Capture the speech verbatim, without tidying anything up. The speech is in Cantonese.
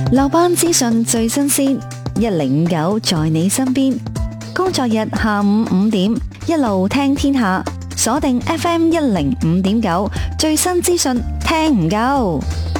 落班資訊最新鮮，一零五九在你身邊。工作日下午五點，一路聽天下，鎖定 F M 一零五點九，最新資訊聽唔夠。